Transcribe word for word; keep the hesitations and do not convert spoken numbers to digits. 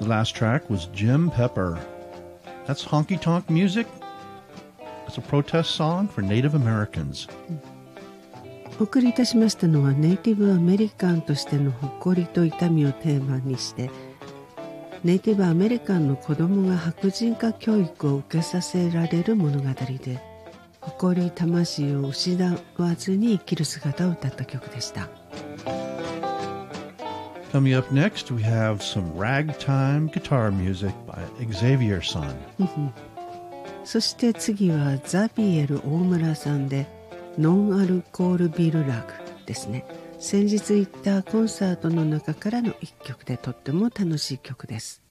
The last track was Jim Pepper. That's honky-tonk music. It's a protest song for Native Americans. お送りいたしましたのはネイティブアメリカンとしての誇りと痛みをテーマにしてネイティブアメリカンの子供が白人化教育を受けさせられる物語で誇り魂を失わずに生きる姿を歌った曲でした。 Coming up next, we have some ragtime guitar music by Xavier Son. そして次はザビエル大村さんでノンアルコールビールラグですね。先日行ったコンサートの中からの一曲でとっても楽しい曲です。